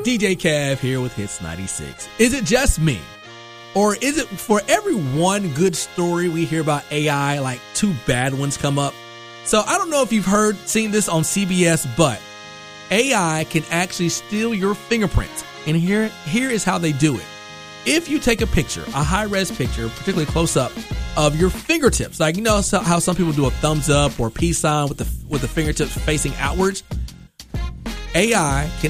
DJ Cav here with Hits 96. Is it just me? Or is it for every one good story we hear about AI, like two bad ones come up? So I don't know if you've seen this on CBS, but AI can actually steal your fingerprints. And here is how they do it. If you take a picture, a high-res picture, particularly close up, of your fingertips, like you know how some people do a thumbs up or peace sign with the fingertips facing outwards, AI can